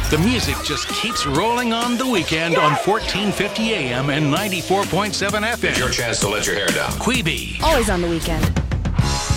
The music just keeps rolling on the weekend on 1450 AM and 94.7 FM. Your chance to let your hair down. Queeby. Always on the weekend.